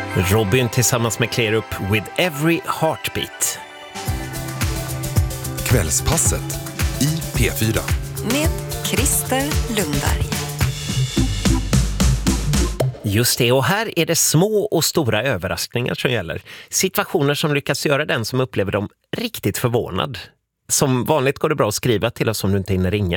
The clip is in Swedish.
Robin tillsammans med Clear Up With Every Heartbeat. Kvällspasset i P4. Med Christer Lundberg. Just det, och här är det små och stora överraskningar som gäller. Situationer som lyckas göra den som upplever dem riktigt förvånad. Som vanligt går det bra att skriva till oss om du inte hinner ringa.